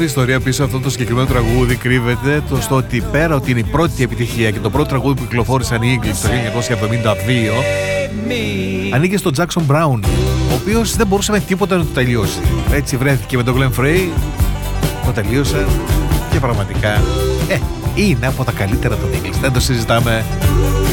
όμορφη ιστορία πίσω αυτό το συγκεκριμένο τραγούδι κρύβεται στο ότι πέρα ότι είναι η πρώτη επιτυχία και το πρώτο τραγούδι που κυκλοφόρησαν οι Eagles το 1972, ανήκε στον Jackson Brown, ο οποίος δεν μπορούσε με τίποτα να το τελειώσει. Έτσι βρέθηκε με τον Glenn Frey, το τελείωσε και πραγματικά είναι από τα καλύτερα των Eagles, δεν το συζητάμε.